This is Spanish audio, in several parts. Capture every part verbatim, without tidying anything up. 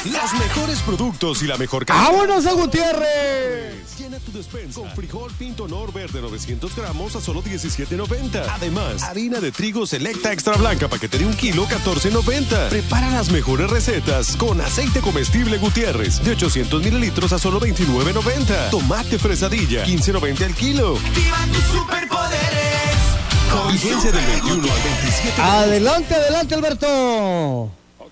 Los mejores productos y la mejor calidad. ¡Vámonos a Gutiérrez! Llena tu despensa con frijol Pinto Norbert de novecientos gramos a solo diecisiete noventa. Además, harina de trigo Selecta Extra Blanca paquete de un kilo, catorce noventa. Prepara las mejores recetas con aceite comestible Gutiérrez de ochocientos mililitros a solo veintinueve noventa. Tomate fresadilla, quince noventa el kilo. Activa tus superpoderes. Vigencia del veintiuno al veintisiete. Adelante, adelante, Alberto.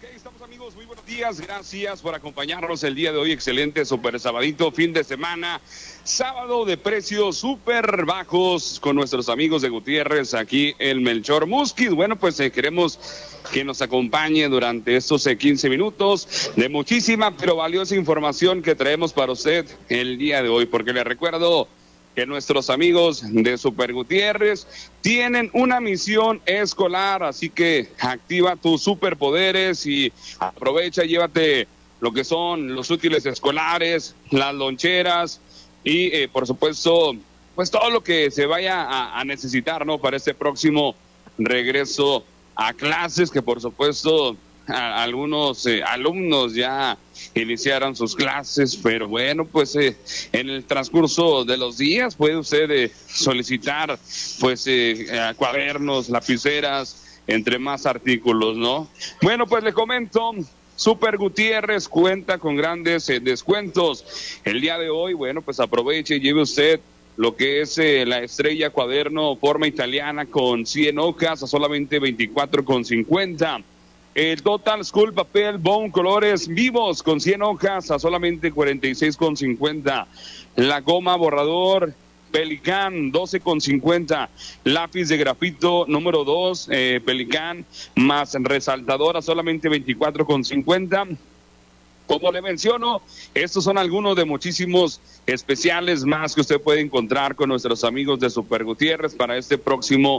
Buenos días, gracias por acompañarnos el día de hoy. Excelente super sabadito, fin de semana, sábado de precios súper bajos con nuestros amigos de Gutiérrez, aquí el Melchor Musquiz. Bueno, pues eh, queremos que nos acompañe durante estos eh, quince minutos de muchísima pero valiosa información que traemos para usted el día de hoy, porque le recuerdo que nuestros amigos de Super Gutiérrez tienen una misión escolar, así que activa tus superpoderes y aprovecha, llévate lo que son los útiles escolares, las loncheras y eh, por supuesto, pues todo lo que se vaya a, a necesitar, ¿no? Para este próximo regreso a clases, que por supuesto a, algunos eh, alumnos ya iniciaron sus clases, pero bueno, pues eh, en el transcurso de los días puede usted eh, solicitar pues eh, cuadernos, lapiceras, entre más artículos, ¿no? Bueno, pues le comento, Super Gutiérrez cuenta con grandes eh, descuentos. El día de hoy, bueno, pues aproveche y lleve usted lo que es eh, la Estrella Cuaderno forma italiana con cien hojas a solamente veinticuatro con cincuenta. El Total School Papel Bone Colores Vivos con cien hojas a solamente cuarenta y seis con cincuenta. La goma borrador Pelican doce con cincuenta. Lápiz de grafito número dos eh, Pelican más resaltador a solamente veinticuatro con cincuenta. Como le menciono, estos son algunos de muchísimos especiales más que usted puede encontrar con nuestros amigos de Super Gutiérrez para este próximo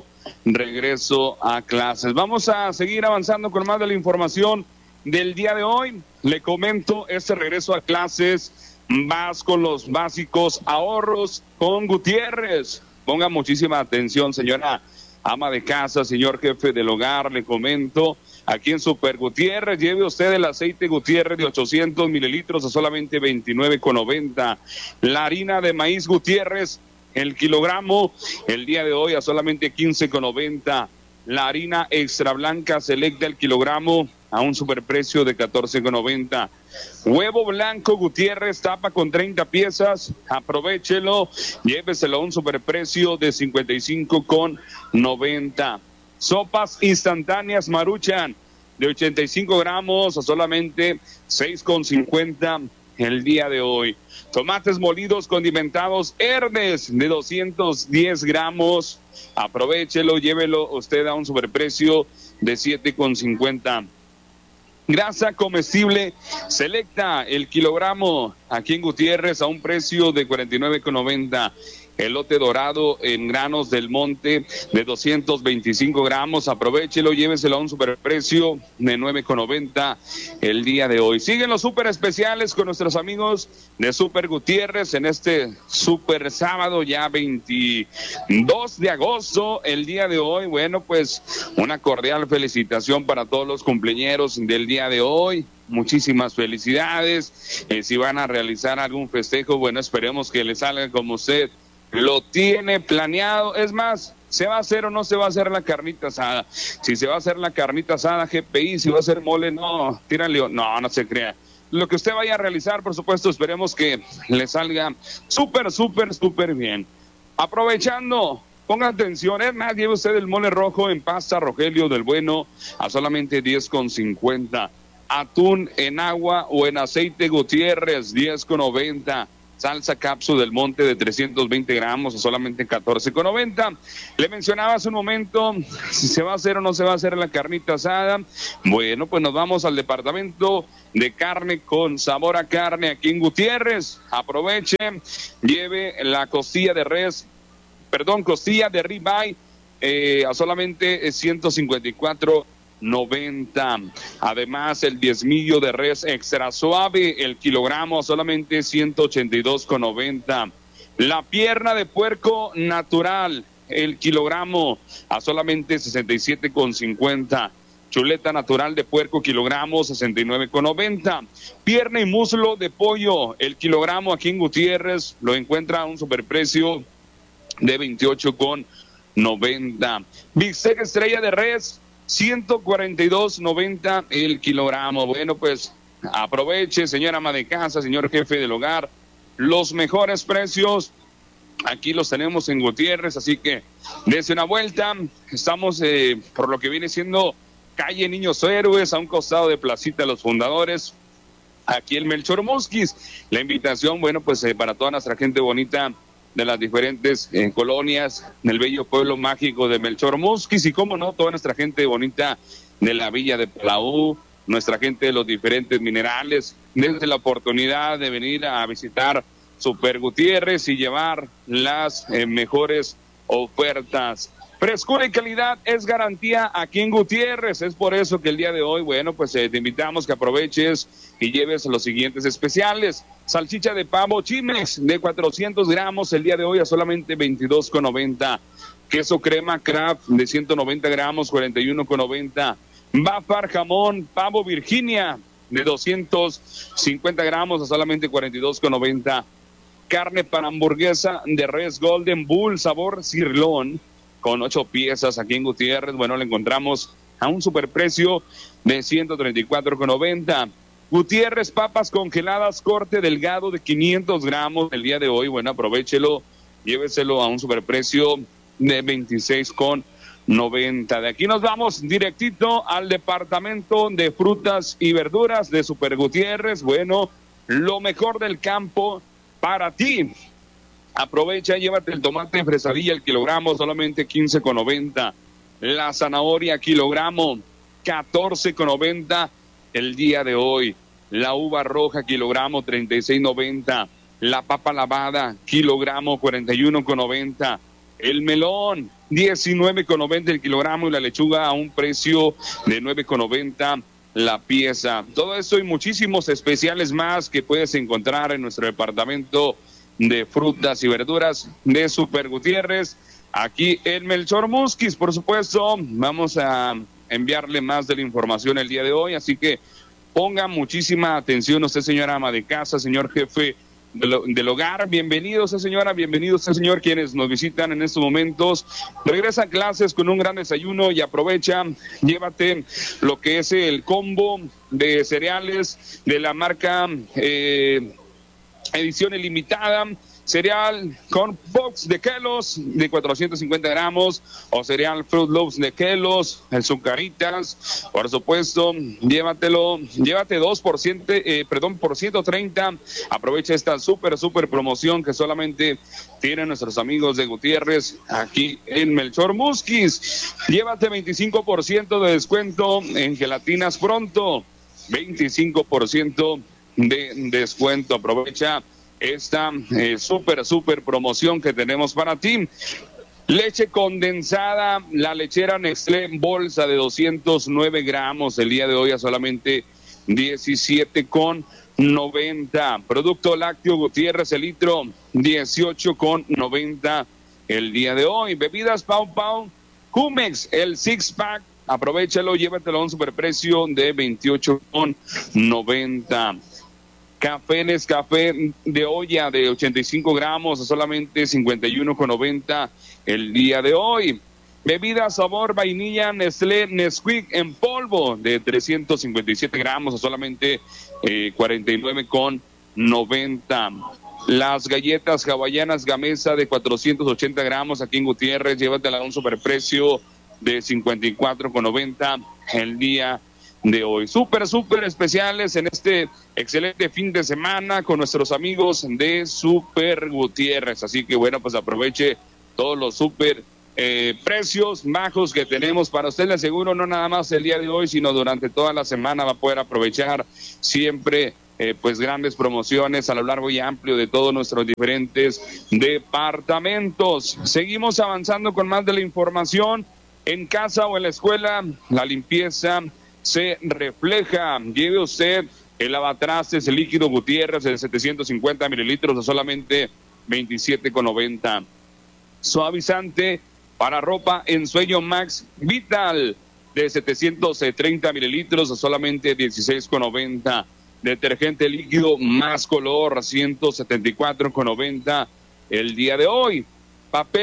regreso a clases. Vamos a seguir avanzando con más de la información del día de hoy. Le comento, este regreso a clases, vas con los básicos ahorros con Gutiérrez. Ponga muchísima atención, señora ama de casa, señor jefe del hogar, le comento. Aquí en Super Gutiérrez, lleve usted el aceite Gutiérrez de ochocientos mililitros a solamente veintinueve con noventa. La harina de maíz Gutiérrez, el kilogramo, el día de hoy a solamente quince con noventa. La harina extra blanca Selecta, el kilogramo, a un superprecio de catorce con noventa. Huevo blanco Gutiérrez, tapa con treinta piezas, aprovéchelo, lléveselo a un superprecio de cincuenta y cinco con noventa. Sopas instantáneas Maruchan de ochenta y cinco gramos a solamente seis con cincuenta el día de hoy. Tomates molidos condimentados Hermes de doscientos diez gramos. Aprovéchelo, llévelo usted a un superprecio de siete con cincuenta. Grasa comestible Selecta, el kilogramo, aquí en Gutiérrez a un precio de cuarenta y nueve con noventa. Elote dorado en granos del monte de doscientos veinticinco gramos, aprovéchelo, lléveselo a un superprecio de nueve con noventa el día de hoy. Siguen los super especiales con nuestros amigos de Super Gutiérrez en este super sábado, ya veintidós de agosto, el día de hoy. Bueno, pues una cordial felicitación para todos los cumpleañeros del día de hoy. Muchísimas felicidades. Eh, si van a realizar algún festejo, bueno, esperemos que les salga como usted lo tiene planeado. Es más, ¿se va a hacer o no se va a hacer la carnita asada? Si se va a hacer la carnita asada, G P I, si va a hacer mole, no, tírale, no, no se crea. Lo que usted vaya a realizar, por supuesto, esperemos que le salga súper, súper, súper bien. Aprovechando, ponga atención, es más, lleve usted el mole rojo en pasta Rogelio del Bueno a solamente diez con cincuenta. Atún en agua o en aceite Gutiérrez, diez con noventa. Salsa Capsu del Monte de trescientos veinte gramos a solamente catorce con noventa. Le mencionaba hace un momento si se va a hacer o no se va a hacer la carnita asada. Bueno, pues nos vamos al departamento de carne con sabor a carne aquí en Gutiérrez. Aproveche, lleve la costilla de res, perdón, costilla de ribeye eh, a solamente ciento cincuenta y cuatro noventa. Además, el diezmillo de res extra suave, el kilogramo a solamente ciento ochenta y dos con noventa. La pierna de puerco natural, el kilogramo a solamente sesenta y siete con cincuenta. Chuleta natural de puerco, kilogramo, sesenta y nueve con noventa. Pierna y muslo de pollo, el kilogramo aquí en Gutiérrez lo encuentra a un superprecio de veintiocho con noventa. Bistec estrella de res, ciento cuarenta y dos noventa el kilogramo. Bueno, pues aproveche, señora ama de casa, señor jefe del hogar, los mejores precios aquí los tenemos en Gutiérrez, así que dése una vuelta. Estamos eh, por lo que viene siendo calle Niños Héroes, a un costado de Placita de los Fundadores, aquí el Melchor Musquiz. La invitación, bueno, pues eh, para toda nuestra gente bonita de las diferentes eh, colonias del bello pueblo mágico de Melchor Musquiz, y cómo no, toda nuestra gente bonita de la villa de Palau, nuestra gente de los diferentes minerales, desde la oportunidad de venir a visitar Super Gutiérrez y llevar las eh, mejores ofertas. Frescura y calidad es garantía aquí en Gutiérrez. Es por eso que el día de hoy, bueno, pues eh, te invitamos que aproveches y lleves los siguientes especiales. Salchicha de pavo Chimex de cuatrocientos gramos el día de hoy a solamente veintidós con noventa. Queso crema Kraft de ciento noventa gramos, cuarenta y uno con noventa. Bafar jamón pavo Virginia de doscientos cincuenta gramos a solamente cuarenta y dos con noventa. Carne para hamburguesa de res Golden Bull sabor cirlón con ocho piezas aquí en Gutiérrez. Bueno, la encontramos a un superprecio de ciento treinta y cuatro con noventa. Gutiérrez, papas congeladas, corte delgado de quinientos gramos el día de hoy. Bueno, aprovéchelo, lléveselo a un superprecio de veintiséis con noventa. De aquí nos vamos directito al departamento de frutas y verduras de Super Gutiérrez. Bueno, lo mejor del campo para ti. Aprovecha, llévate el tomate fresadilla el kilogramo, solamente quince con noventa. La zanahoria kilogramo, catorce con noventa el día de hoy. La uva roja kilogramo, treinta y seis noventa. La papa lavada kilogramo, cuarenta y uno con noventa. El melón, diecinueve con noventa el kilogramo, y la lechuga a un precio de nueve con noventa la pieza. Todo eso y muchísimos especiales más que puedes encontrar en nuestro departamento de frutas y verduras de Super Gutiérrez, aquí en Melchor Musquiz. Por supuesto, vamos a enviarle más de la información el día de hoy, así que ponga muchísima atención usted, señora ama de casa, señor jefe del, del hogar. Bienvenido usted, señora, bienvenido usted, señor, quienes nos visitan en estos momentos. Regresa a clases con un gran desayuno y aprovecha, llévate lo que es el combo de cereales de la marca eh, edición ilimitada, cereal con box de Kellogg's de cuatrocientos cincuenta gramos, o cereal Fruit Loops de Kellogg's, el Zucaritas, por supuesto, llévatelo, llévate dos por ciento, eh, perdón, por ciento treinta, aprovecha esta súper, súper promoción que solamente tienen nuestros amigos de Gutiérrez aquí en Melchor Musquiz. Llévate veinticinco por ciento de descuento en gelatinas pronto, veinticinco por ciento de descuento. Aprovecha esta eh, súper, súper promoción que tenemos para ti. Leche condensada, la lechera Nestlé en bolsa de doscientos nueve gramos el día de hoy a solamente diecisiete con noventa. Producto lácteo Gutiérrez el litro, dieciocho con noventa el día de hoy. Bebidas Pau Pau Cumex, el six pack, aprovechalo, llévatelo a un superprecio de veintiocho con noventa. Café Nescafé de olla de ochenta y cinco gramos a solamente cincuenta y uno con noventa el día de hoy. Bebida sabor vainilla Nestlé Nesquik en polvo de trescientos cincuenta y siete gramos a solamente eh, cuarenta y nueve con noventa. Las galletas hawaianas Gamesa de cuatrocientos ochenta gramos aquí en Gutiérrez, llévatela a un superprecio de cincuenta y cuatro con noventa el día de hoy. Súper, súper especiales en este excelente fin de semana con nuestros amigos de Super Gutiérrez. Así que bueno, pues aproveche todos los súper eh, precios bajos que tenemos para usted. Le aseguro, no nada más el día de hoy, sino durante toda la semana va a poder aprovechar siempre eh, pues grandes promociones a lo largo y amplio de todos nuestros diferentes departamentos. Seguimos avanzando con más de la información. En casa o en la escuela, la limpieza se refleja. Lleve usted el lavatrastes, el líquido Gutiérrez de setecientos cincuenta mililitros a solamente veintisiete con noventa. Suavizante para ropa Ensueño Max Vital de setecientos treinta mililitros a solamente dieciséis con noventa. Detergente líquido más color, ciento setenta y cuatro con noventa el día de hoy. Papel